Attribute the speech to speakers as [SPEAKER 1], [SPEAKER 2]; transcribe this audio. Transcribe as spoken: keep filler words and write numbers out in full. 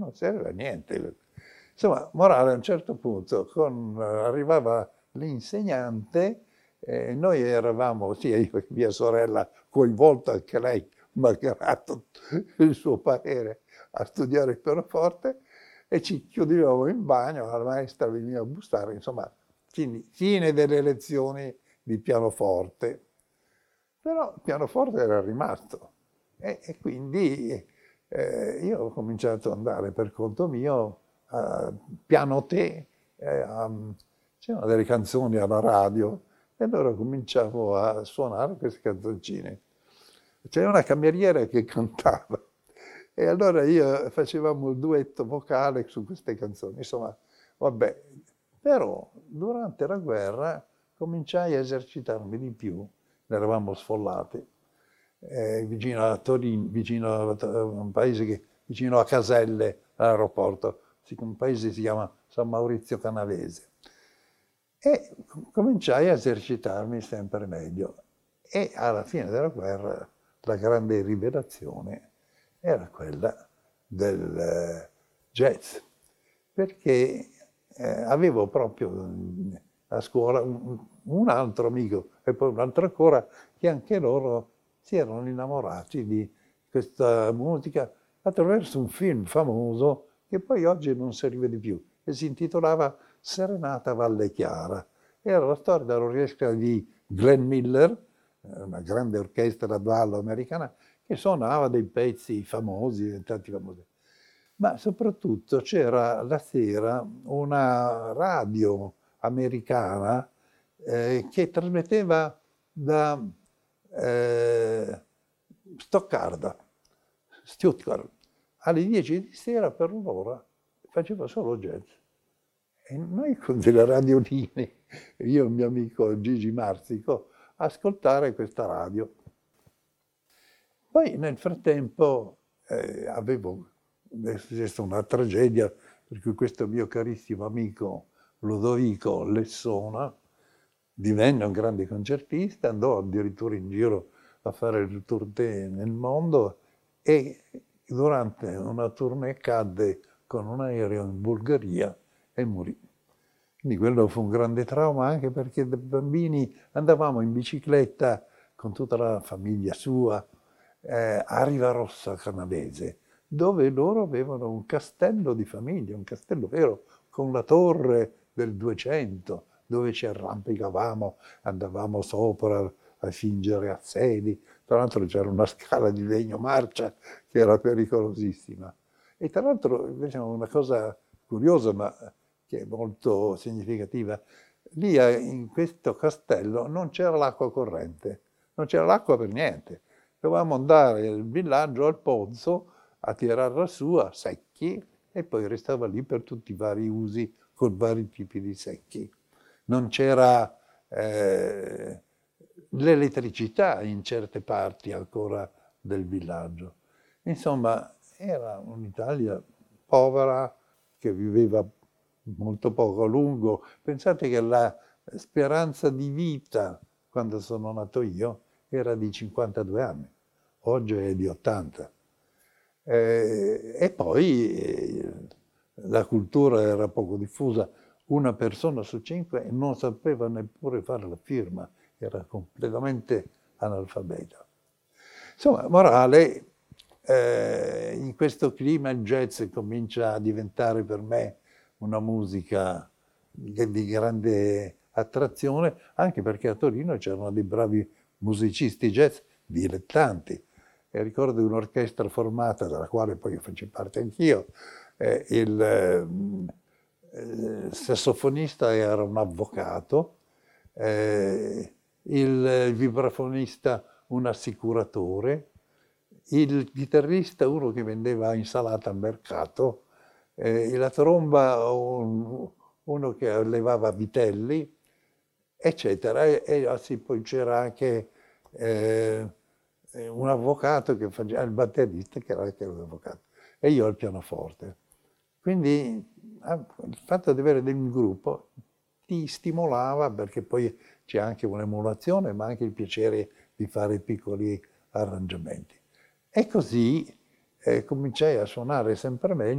[SPEAKER 1] non serve a niente. Insomma, morale, a un certo punto con, arrivava l'insegnante, eh, noi eravamo, sia io che mia sorella, coinvolta anche lei, malgrado il suo parere, a studiare il pianoforte, e ci chiudevamo in bagno, la maestra veniva a bussare, insomma, fine, fine delle lezioni di pianoforte. Però il pianoforte era rimasto e, e quindi eh, io ho cominciato ad andare per conto mio a piano te, eh, a- c'erano delle canzoni alla radio e allora cominciavo a suonare queste canzoncine. C'era una cameriera che cantava e allora io facevamo il duetto vocale su queste canzoni. Insomma, vabbè, però durante la guerra cominciai a esercitarmi di più, ne eravamo sfollati, eh, vicino a Torino, vicino a un paese che, vicino a Caselle, all'aeroporto, un paese che si chiama San Maurizio Canavese. E cominciai a esercitarmi sempre meglio. E alla fine della guerra la grande rivelazione era quella del eh, jazz, perché eh, avevo proprio mm, a scuola un, un altro amico e poi un altro ancora che anche loro si erano innamorati di questa musica attraverso un film famoso che poi oggi non si rivede più e si intitolava Serenata Valle Chiara. Era la storia dell'orchestra di Glenn Miller, una grande orchestra a ballo americana, che suonava dei pezzi famosi, diventati famosi. Ma soprattutto c'era la sera una radio americana eh, che trasmetteva da eh, Stoccarda, Stuttgart, alle dieci di sera per un'ora faceva solo jazz. E noi con delle radioline, io e il mio amico Gigi Marzico, ascoltare questa radio. Poi nel frattempo eh, avevo, è successa una tragedia, per cui questo mio carissimo amico Ludovico Lessona divenne un grande concertista, andò addirittura in giro a fare il tournée nel mondo e durante una tournée cadde con un aereo in Bulgaria e morì. Quindi quello fu un grande trauma anche perché da bambini andavamo in bicicletta con tutta la famiglia sua eh, a Rivarossa Canavese, dove loro avevano un castello di famiglia, un castello vero, con la torre del duecento, dove ci arrampicavamo, andavamo sopra a fingere assedi. Tra l'altro c'era una scala di legno marcia che era pericolosissima. E tra l'altro invece una cosa curiosa, ma che è molto significativa, lì in questo castello non c'era l'acqua corrente, non c'era l'acqua per niente. Dovevamo andare nel villaggio al pozzo a tirarla su a secchi e poi restava lì per tutti i vari usi con vari tipi di secchi. Non c'era eh, l'elettricità in certe parti ancora del villaggio. Insomma, era un'Italia povera che viveva molto poco a lungo. Pensate che la speranza di vita quando sono nato io era di cinquantadue anni, oggi è di ottanta. Eh, e poi eh, la cultura era poco diffusa, una persona su cinque non sapeva neppure fare la firma, era completamente analfabeta. Insomma, morale, eh, in questo clima il jazz comincia a diventare per me una musica di grande attrazione, anche perché a Torino c'erano dei bravi musicisti jazz dilettanti. E ricordo un'orchestra formata, dalla quale poi faccio parte anch'io, eh, il eh, sassofonista era un avvocato, eh, il vibrafonista un assicuratore, il chitarrista uno che vendeva insalata al mercato, eh, la tromba un, uno che allevava vitelli, eccetera. E, e sì, poi c'era anche eh, un avvocato che faceva, il batterista che era anche un avvocato, e io al pianoforte. Quindi il fatto di avere un gruppo ti stimolava perché poi c'è anche un'emulazione, ma anche il piacere di fare piccoli arrangiamenti. E così eh, cominciai a suonare sempre meglio.